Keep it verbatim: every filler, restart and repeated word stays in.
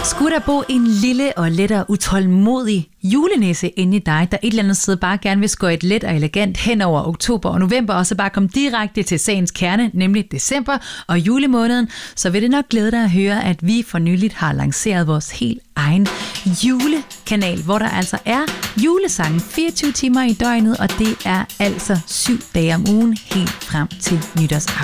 Skulle der bo en lille og lettere utålmodig julenisse inde i dig, der et eller andet sted bare gerne vil skøjte let og elegant hen over oktober og november, og så bare komme direkte til sagens kerne, nemlig december og julemåneden, så vil det nok glæde dig at høre, at vi for nyligt har lanceret vores helt egen julekanal, hvor der altså er julesangen fireogtyve timer i døgnet, og det er altså syv dage om ugen helt frem til nytårsaften.